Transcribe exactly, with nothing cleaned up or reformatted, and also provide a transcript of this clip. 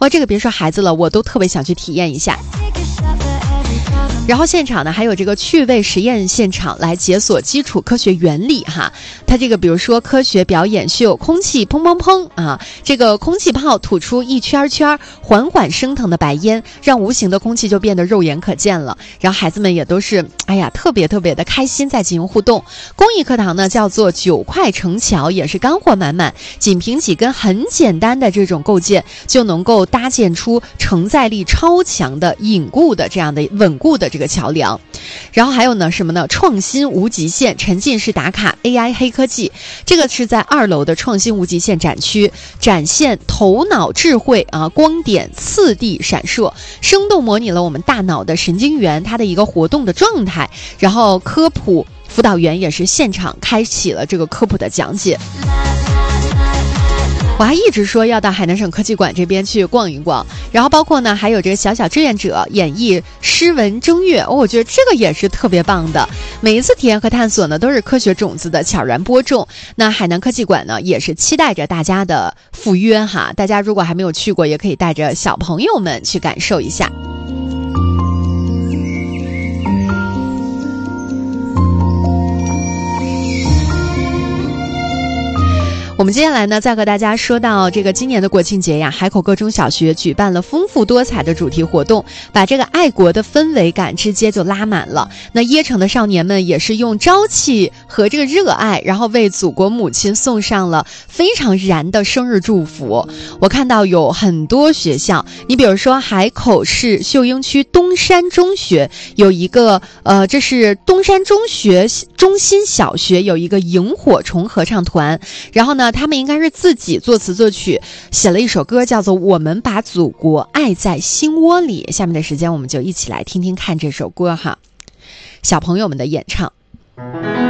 哇，这个别说孩子了，我都特别想去体验一下。然后现场呢还有这个趣味实验现场来解锁基础科学原理哈。它这个比如说科学表演秀，空气砰砰砰啊，这个空气炮吐出一圈圈缓缓升腾的白烟，让无形的空气就变得肉眼可见了。然后孩子们也都是哎呀特别特别的开心，在进行互动。公益课堂呢叫做九块城桥，也是干货满满，仅凭几根很简单的这种构件就能够搭建出承载力超强的稳固的这样的稳固的这个桥梁。然后还有呢什么呢？创新无极限沉浸式打卡 A I 黑科技，这个是在二楼的创新无极限展区，展现头脑智慧啊，光点次第闪烁，生动模拟了我们大脑的神经元它的一个活动的状态。然后科普辅导员也是现场开启了这个科普的讲解。我还一直说要到海南省科技馆这边去逛一逛，然后包括呢还有这个小小志愿者演绎诗文正月、哦、我觉得这个也是特别棒的。每一次体验和探索呢都是科学种子的悄然播种。那海南科技馆呢也是期待着大家的赴约哈，大家如果还没有去过也可以带着小朋友们去感受一下。我们接下来呢再和大家说到这个今年的国庆节呀，海口各中小学举办了丰富多彩的主题活动，把这个爱国的氛围感直接就拉满了。那椰城的少年们也是用朝气和这个热爱，然后为祖国母亲送上了非常燃的生日祝福。我看到有很多学校，你比如说海口市秀英区东山中学有一个呃这是东山中学中心小学有一个萤火虫合唱团，然后呢他们应该是自己作词作曲写了一首歌，叫做《我们把祖国爱在心窝里》。下面的时间我们就一起来听听看这首歌哈，小朋友们的演唱。